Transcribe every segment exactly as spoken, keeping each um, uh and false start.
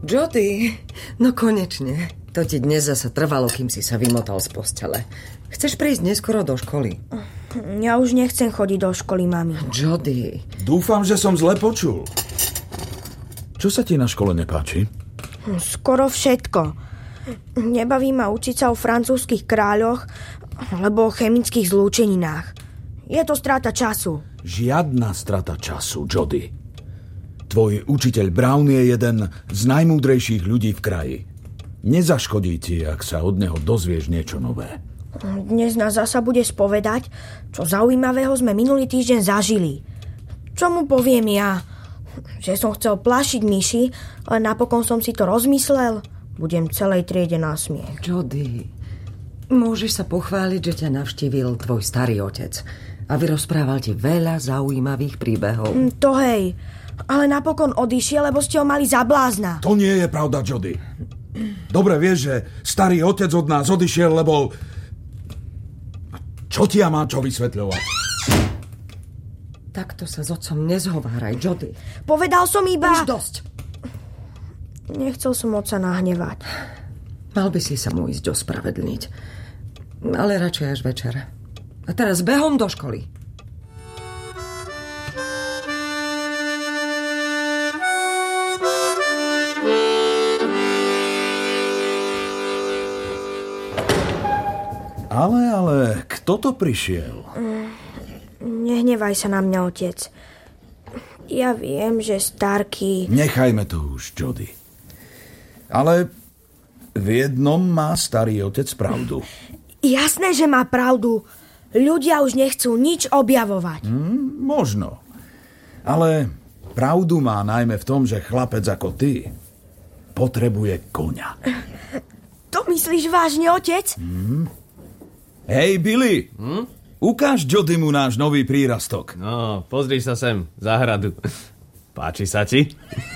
Jody, no konečne. To ti dnes zasa trvalo, kým si sa vymotal z postele. Chceš prísť neskoro do školy? Ja už nechcem chodiť do školy, mami. Jody. Dúfam, že som zle počul. Čo sa ti na škole nepáči? Skoro všetko. Nebaví ma učiť sa o francúzskych kráľoch alebo o chemických zlúčeninách. Je to strata času. Žiadna strata času, Jody. Tvoj učiteľ Brown je jeden z najmúdrejších ľudí v kraji. Nezaškodí ti, ak sa od neho dozvieš niečo nové. Dnes nás zasa bude spovedať, čo zaujímavého sme minulý týždeň zažili. Čo mu poviem ja? Že som chcel plašiť myši, ale napokon som si to rozmyslel. Budem celej triede na smiech. Jody, môžeš sa pochváliť, že ťa navštívil tvoj starý otec a vyrozprával ti veľa zaujímavých príbehov. Mm, to hej, ale napokon odišiel, lebo ste ho mali za blázna. To nie je pravda, Jody. Dobre vieš, že starý otec od nás odišiel, lebo... Čo ti ja má čo vysvetľovať? Takto sa s otcom nezhováraj, Jody. Povedal som iba... Už dosť. Nechcel som otca nahnevať. Mal by si sa mu ísť ospravedlniť. Ale radšej až večer. A teraz behom do školy. Ale, ale, kto to prišiel? Mm, nehnevaj sa na mňa, otec. Ja viem, že Starky... Nechajme to už, Jody. Ale v jednom má starý otec pravdu. Jasné, že má pravdu. Ľudia už nechcú nič objavovať. Mm, možno. Ale pravdu má najmä v tom, že chlapec ako ty potrebuje koňa. To myslíš vážne, otec? Mm. Hej, Billy, hm? Ukáž Jodymu náš nový prírastok. No, pozri sa sem, záhradu. Páči sa ti?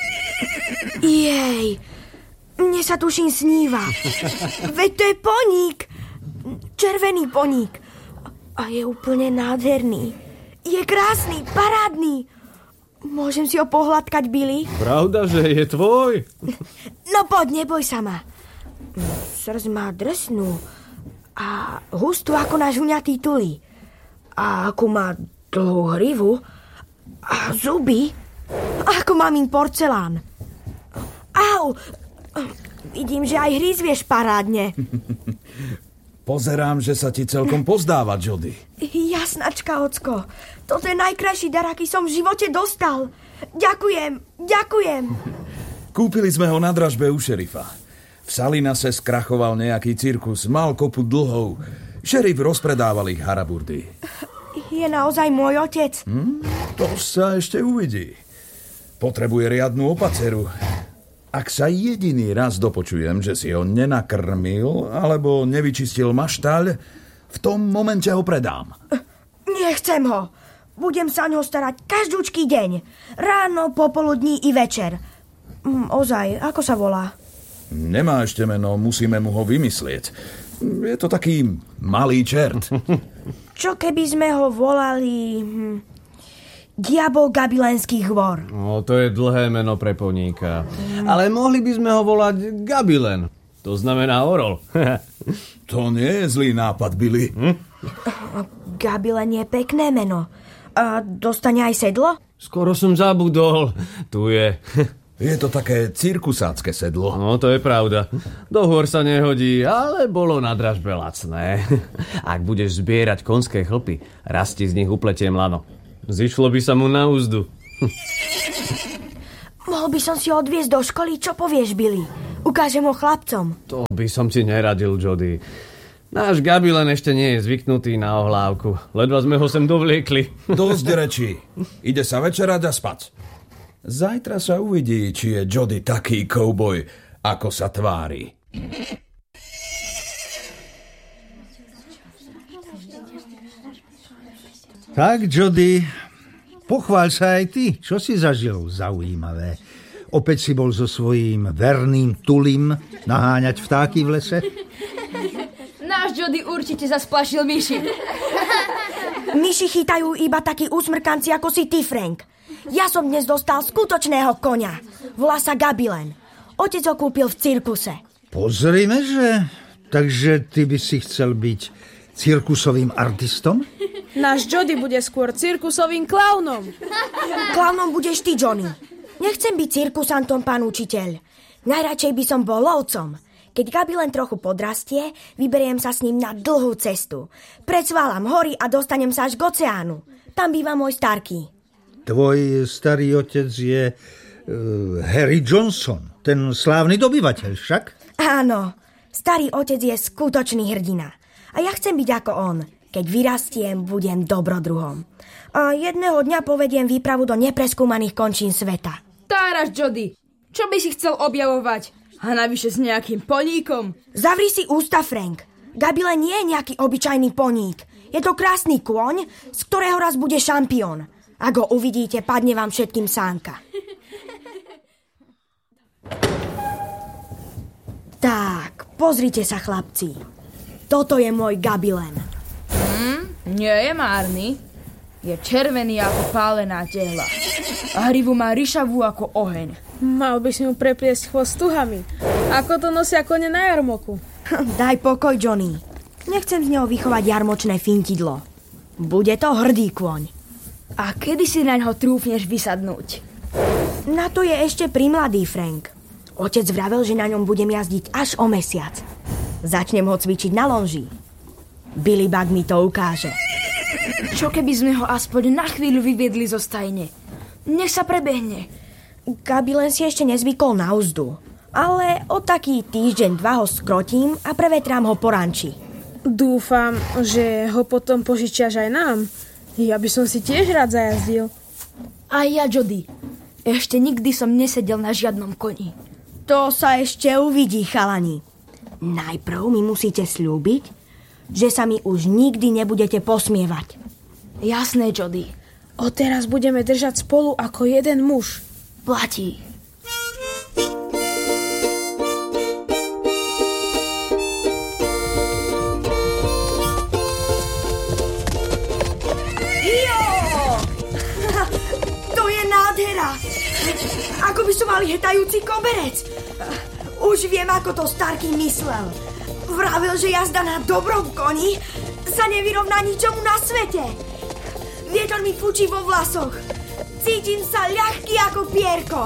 Jej, mne sa tuším sníva. Veď to je poník. Červený poník. A je úplne nádherný. Je krásny, parádny. Môžem si ho pohľadkať, Billy? Pravda, že je tvoj? No poď, neboj sa ma. Srdc má drsnú a hustú ako náš huňatý tuli. A ako má dlhú hrivu a zuby ako mamín porcelán. Au! Vidím, že aj hryz vieš parádne. Pozerám, že sa ti celkom pozdáva, Jody. Jasnačka, ocko. Toto je najkrajší dar, aký som v živote dostal. Ďakujem, ďakujem. Kúpili sme ho na dražbe u šerifa. V Salinase skrachoval nejaký cirkus, mal kopu dlhov. Šerif rozpredával ich haraburdy. Je naozaj môj otec? Hm? To sa ešte uvidí. Potrebuje riadnu opaceru. Ak sa jediný raz dopočujem, že si ho nenakrmil alebo nevyčistil maštaľ, v tom momente ho predám. Nechcem ho. Budem sa ňo starať každúčký deň. Ráno, popoludní i večer. Ozaj, ako sa volá? Nemá ešte meno, musíme mu ho vymyslieť. Je to taký malý čert. Čo keby sme ho volali... Hm, Diabol Gabilenský hvor. No, to je dlhé meno pre poníka. Ale mohli by sme ho volať Gabilen. To znamená orol. To nie je zlý nápad, Billy. Hm? Gabilen je pekné meno. A dostane aj sedlo? Skoro som zabudol. Tu je... Je to také cirkusácké sedlo. No, to je pravda. Do hôr sa nehodí, ale bolo na dražbe lacné. Ak budeš zbierať konské chlpy, raz ti z nich upletiem lano. Zišlo by sa mu na úzdu. Mohol by som si ho odviezť do školy, čo povieš, Billy? Ukážem ho chlapcom. To by som ti neradil, Jody. Náš Gabilen ešte nie je zvyknutý na ohlávku. Ledva sme ho sem dovliekli. Dosť rečí. Ide sa večerať a spať. Zajtra sa uvidí, či je Jody taký kouboj, ako sa tvári. Tak, Jody, pochváľ sa aj ty. Čo si zažil zaujímavé? Opäť si bol so svojím verným tulim naháňať vtáky v lese? Náš Jody určite zasplašil myši. Myši chytajú iba takí úsmrkanci ako si ty, Frank. Ja som dnes dostal skutočného koňa. Volá sa Gabilen. Otec ho kúpil v cirkuse. Pozrime, že... Takže ty by si chcel byť cirkusovým artistom? Náš Jody bude skôr cirkusovým klaunom. Klaunom budeš ty, Johnny. Nechcem byť cirkusantom, pán učiteľ. Najradšej by som bol lovcom. Keď Gabi len trochu podrastie, vyberiem sa s ním na dlhú cestu. Precválam hory a dostanem sa až k oceánu. Tam býva môj starký. Tvoj starý otec je uh, Harry Johnson, ten slávny dobyvateľ však? Áno, starý otec je skutočný hrdina. A ja chcem byť ako on. Keď vyrastiem, budem dobrodruhom. A jedného dňa povediem výpravu do nepreskúmaných končín sveta. Táraš, Jody. Čo by si chcel objavovať? A navyše s nejakým poníkom? Zavri si ústa, Frank. Gabile nie je nejaký obyčajný poník. Je to krásny kôň, z ktorého raz bude šampión. Ak ho uvidíte, padne vám všetkým sánka. Tak, pozrite sa, chlapci. Toto je môj Gabilen. Hmm, nie je márny. Je červený ako pálená tehla. A hrivu má ryšavú ako oheň. Mal by si mu prepliesť chvost tuhami. Ako to nosia kone na jarmoku. Daj pokoj, Johnny. Nechcem z neho vychovať jarmočné fintidlo. Bude to hrdý kôň. A kedy si naňho trúfneš vysadnúť? Na to je ešte primladý, Frank. Otec vravel, že na ňom budem jazdiť až o mesiac. Začnem ho cvičiť na lonži. Billy Bug mi to ukáže. Čo keby sme ho aspoň na chvíľu vyviedli zo stajne? Nech sa prebehne. Gabilen si ešte nezvykol na uzdu. Ale o taký týždeň, dva ho skrotím a prevetrám ho po ranči. Dúfam, že ho potom požičiaš aj nám. Ja by som si tiež rád zajazdil. A ja, Jody. Ešte nikdy som nesedel na žiadnom koni. To sa ešte uvidí, chalani. Najprv mi musíte sľúbiť, že sa mi už nikdy nebudete posmievať. Jasné, Jody. Odteraz budeme držať spolu ako jeden muž. Platí. Ako by som mali hetajúci koberec. Už viem, ako to Starky myslel. Vravel, že jazda na dobrom koni sa nevyrovná ničomu na svete. Vietor mi fučí vo vlasoch. Cítim sa ľahký ako pierko.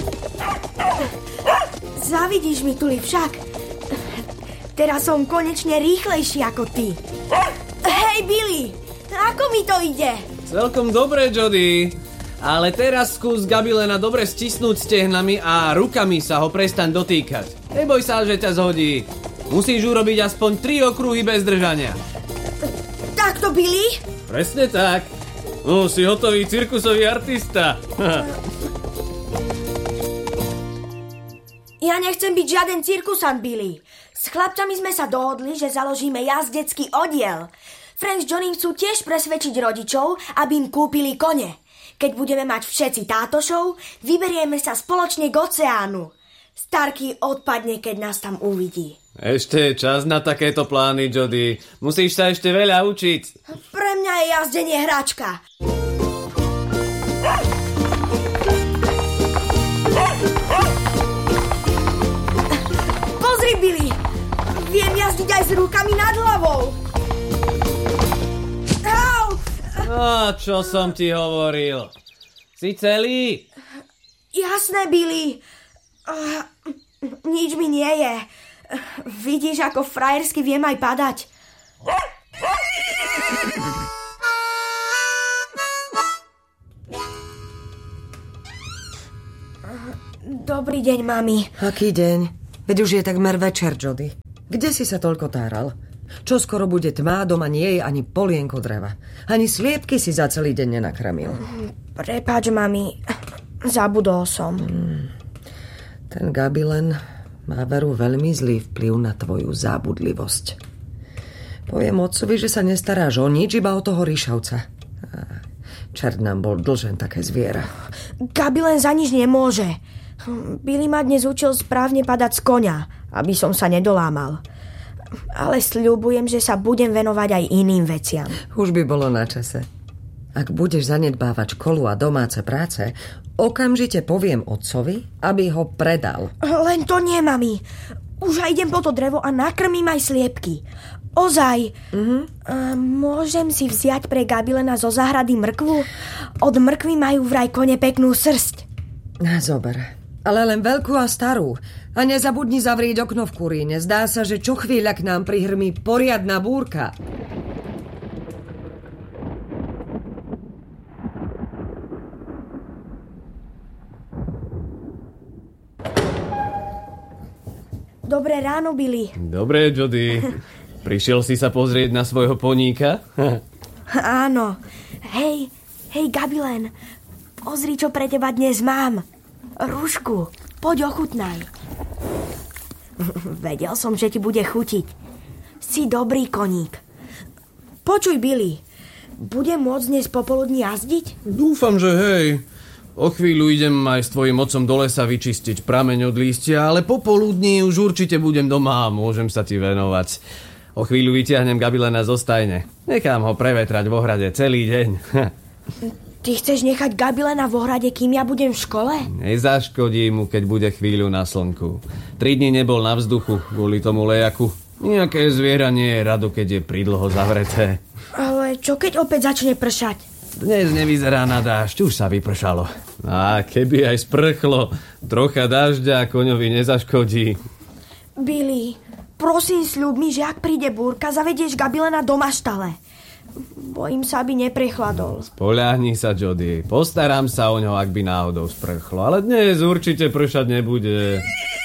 Zavidíš mi, Tuli, však. Teraz som konečne rýchlejší ako ty. Hej, Billy, ako mi to ide? Celkom dobre, Jody. Ale teraz skús Gabilena dobre stisnúť stehnami a rukami sa ho prestaň dotýkať. Neboj sa, že ťa zhodí. Musíš urobiť aspoň tri okruhy bez držania. Takto, Billy? Presne tak. No, si hotový cirkusový artista. Ja nechcem byť žiaden cirkusant, Billy. S chlapcami sme sa dohodli, že založíme jazdecký oddiel. Frank s Johnnym chcú tiež presvedčiť rodičov, aby im kúpili kone. Keď budeme mať všetci tátošov, vyberieme sa spoločne k oceánu. Starky odpadne, keď nás tam uvidí. Ešte je čas na takéto plány, Jody. Musíš sa ešte veľa učiť. Pre mňa je jazdenie hračka. Pozri, Billy. Viem jazdiť aj s rukami nad hlavou. Au! No, čo som ti hovoril? Si celý? Jasné, Billy. Uh, nič mi nie je. Vidíš, ako frajersky viem aj padať. Dobrý deň, mami. Aký deň? Veď už je takmer večer, Jody. Kde si sa toľko táral? Čo skoro bude tma, doma nie je ani polienko dreva. Ani sliepky si za celý deň nenakramil. Prepáč, mami. Zabudol som. Hmm. Ten Gabilen má veru veľmi zlý vplyv na tvoju zábudlivosť. Poviem otcovi, že sa nestaráš o nič, iba o toho ríšavca. Čert nám bol dlžen také zviera. Gabilen za nič nemôže. Billy ma dnes učil správne padať z koňa, aby som sa nedolámal. Ale sľubujem, že sa budem venovať aj iným veciam. Už by bolo na čase. Ak budeš zanedbávať školu a domáce práce, okamžite poviem otcovi, aby ho predal. Len to nie, mami. Už aj idem po to drevo a nakrmím aj sliepky. Ozaj. Uh-huh. A môžem si vziať pre Gabilena zo záhrady mrkvu? Od mrkvy majú vraj kone peknú srsť. Na zober. Ale len veľkú a starú. A nezabudni zavrieť okno v kuríne. Zdá sa, že čo chvíľa k nám prihrmí poriadna búrka. Dobré ráno, Billy. Dobré, Jody. Prišiel si sa pozrieť na svojho poníka? Áno. Hej, hej, Gabilen. Pozri, čo pre teba dnes mám. Rúšku, poď ochutnaj. Vedel som, že ti bude chutiť. Si dobrý koník. Počuj, Billy, budem môcť dnes popoludní jazdiť? Dúfam, že hej. O chvíľu idem aj s tvojim otcom do lesa vyčistiť prameň od lístia, ale popoludní už určite budem doma a môžem sa ti venovať. O chvíľu vyťahnem Gabilena zo stajne. Nechám ho prevetrať v ohrade celý deň. Ty chceš nechať Gabilena v ohrade, kým ja budem v škole? Nezaškodí mu, keď bude chvíľu na slnku. Tri dni nebol na vzduchu kvôli tomu lejaku. Nejaké zviera nie je rado, keď je pridlho zavreté. Ale čo keď opäť začne pršať? Dnes nevyzerá na dážď, už sa vypršalo. A keby aj sprchlo, trocha dažďa koňovi nezaškodí. Billy, prosím, sľub mi, že ak príde búrka, zavedieš Gabilena do maštale. Bojím sa, aby neprechladol. Spoľahni sa, Jody. Postaram sa o ňo, ak by náhodou sprchlo. Ale dnes určite pršať nebude.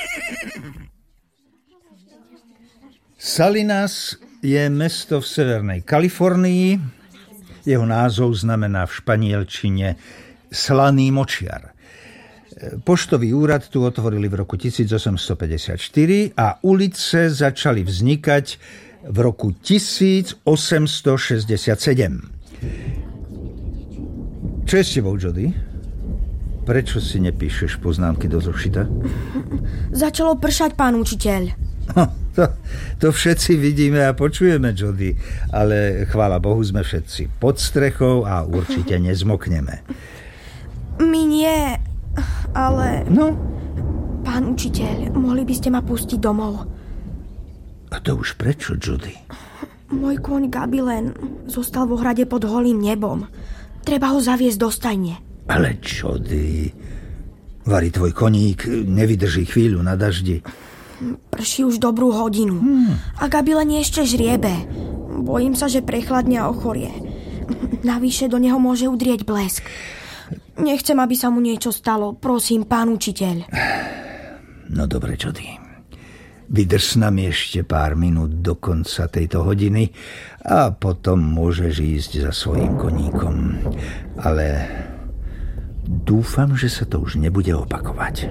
Salinas je mesto v severnej Kalifornii. Jeho názov znamená v španielčine slaný močiar. Poštový úrad tu otvorili v roku tisícosemstopäťdesiatštyri a ulice začali vznikať v roku tisícosemstošesťdesiatsedem. Čo je s tebou, Jody? Prečo si nepíšeš poznámky do zošita? Začalo pršať, pán učiteľ. To, to všetci vidíme a počujeme, Jody, ale chvála Bohu sme všetci pod strechou a určite nezmokneme. My nie, ale... No? Pán učiteľ, mohli by ste ma pustiť domov? A to už prečo, Jody? Môj kôň Gabilen zostal v ohrade pod holým nebom. Treba ho zaviesť do stajne. Ale Jody, vari tvoj koník nevydrží chvíľu na daždi. Prší už dobrú hodinu. Hmm. A Gabilen ešte žriebe. Bojím sa, že prechladne a ochorie. Navyše do neho môže udrieť blesk. Nechcem, aby sa mu niečo stalo. Prosím, pán učiteľ. No dobre, Jody. Vydrž s nami ešte pár minút do konca tejto hodiny a potom môžeš ísť za svojím koníkom. Ale dúfam, že sa to už nebude opakovať.